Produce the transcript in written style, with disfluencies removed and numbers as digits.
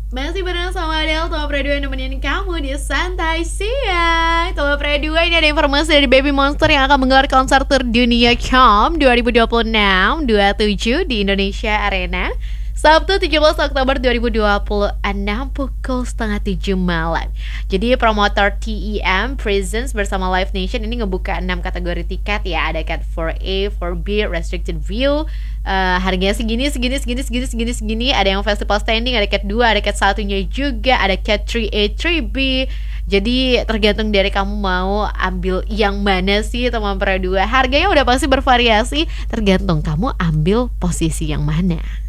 Masih bareng sama Adele, Top Radua yang nemenin kamu di Santai Siang. Top Radua ini ada informasi dari Baby Monster yang akan menggelar konser terdunia COM 2026-27 di Indonesia Arena Sabtu 17 Oktober 2026 pukul setengah 7 malam. Jadi promotor TEM Presents bersama Live Nation ini ngebuka 6 kategori tiket ya. Ada cat 4A, 4B, restricted view. Harganya segini. Ada yang festival standing, ada cat 2, ada cat satunya juga, ada cat 3A, 3B. Jadi tergantung dari kamu mau ambil yang mana sih teman Pera 2. Harganya udah pasti bervariasi, tergantung kamu ambil posisi yang mana.